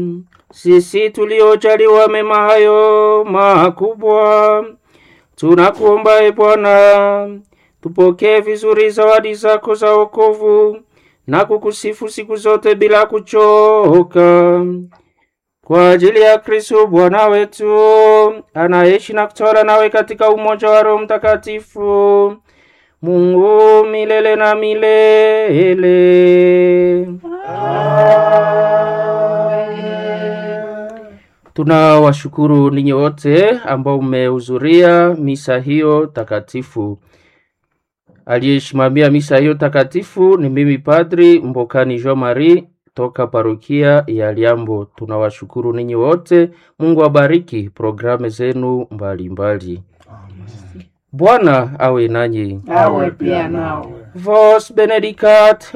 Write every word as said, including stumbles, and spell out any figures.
Sisi tuliojaliwa mema hayo makubwa, tunakuomba e Bwana, tupokee vizuri zawadi zako za wokovu na kukusifu siku zote bila kuchoka. Kwa ajili ya Kristo Bwana wetu, anaishi na kutawala nawe katika umoja wa Roho Mtakatifu, Mungu milele na milele. Tunawashukuru ninyi wote ambao mmehudhuria misa hiyo takatifu. Aliyesimamia misa hiyo takatifu ni mimi Padri Mbokani Jean Marie toka parokia ya Liambo. Tunawashukuru ninyi wote. Mungu abariki programu zenu mbalimbali. Bwana awe nanyi. Awe pia nao. Vos benedicat